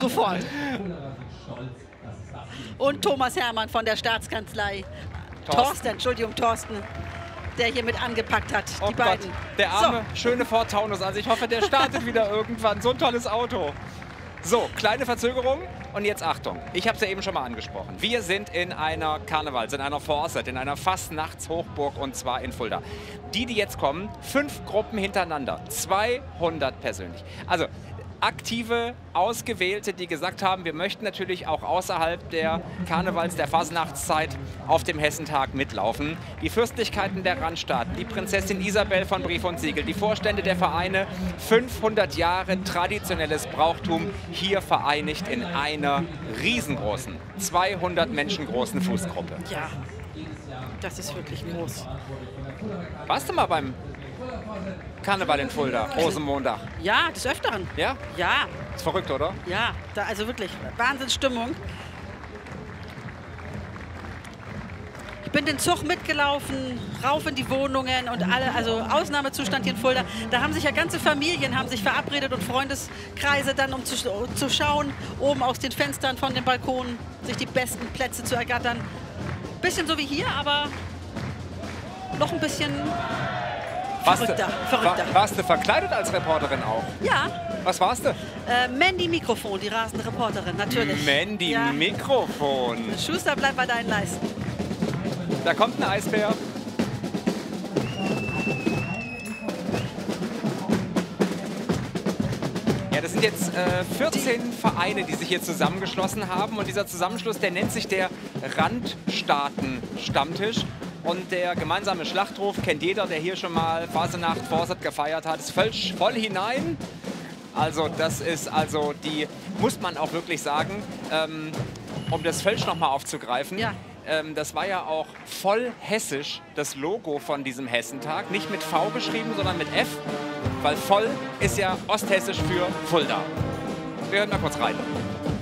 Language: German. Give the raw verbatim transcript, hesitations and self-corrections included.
Sofort. Und Thomas Hermann von der Staatskanzlei. Thorsten, Thorsten Entschuldigung, Thorsten, der hier mit angepackt hat. Oh die Gott, beiden. der arme, So. schöne Ford Taunus. Also ich hoffe, der startet wieder irgendwann. So ein tolles Auto. So, kleine Verzögerung und jetzt Achtung. Ich habe es ja eben schon mal angesprochen. Wir sind in einer Karnevals-, in einer Vorstadt, in einer Fastnachtshochburg und zwar in Fulda. Die, die jetzt kommen, fünf Gruppen hintereinander, zweihundert persönlich. Also aktive, Ausgewählte, die gesagt haben, wir möchten natürlich auch außerhalb der Karnevals-, der Fasnachtszeit auf dem Hessentag mitlaufen. Die Fürstlichkeiten der Randstaaten, die Prinzessin Isabel von Brief und Siegel, die Vorstände der Vereine, fünfhundert Jahre traditionelles Brauchtum hier vereinigt in einer riesengroßen, zweihundert Menschen großen Fußgruppe. Ja, das ist wirklich groß. Warst du mal beim Karneval in Fulda, Rosenmontag? Ja, des Öfteren. Ja? Ja, Ist verrückt, oder? ja, da, also wirklich Wahnsinnsstimmung. Ich bin den Zug mitgelaufen, rauf in die Wohnungen und alle, also Ausnahmezustand hier in Fulda. Da haben sich ja ganze Familien haben sich verabredet und Freundeskreise dann, um zu, zu schauen, oben aus den Fenstern von den Balkonen, sich die besten Plätze zu ergattern. Bisschen so wie hier, aber noch ein bisschen Warst verrückter. du, verrückter. war, warst du verkleidet als Reporterin auch? Ja, Was warst du? äh, Mandy Mikrofon, die rasende Reporterin, natürlich. Mandy Ja. Mikrofon. Schuster, bleib bei deinen Leisten. Da kommt ein Eisbär. Ja, das sind jetzt äh, vierzehn Vereine, die sich hier zusammengeschlossen haben. Und dieser Zusammenschluss, der nennt sich der Randstaaten-Stammtisch. Und der gemeinsame Schlachtruf kennt jeder, der hier schon mal Fasenacht, Vorsat gefeiert hat. Es fällt voll hinein. Also das ist also die, muss man auch wirklich sagen, ähm, um das Völsch noch mal aufzugreifen. Ja. Ähm, das war ja auch voll hessisch, das Logo von diesem Hessentag. Nicht mit V geschrieben, sondern mit F. Weil voll ist ja osthessisch für Fulda. Wir hören mal kurz rein.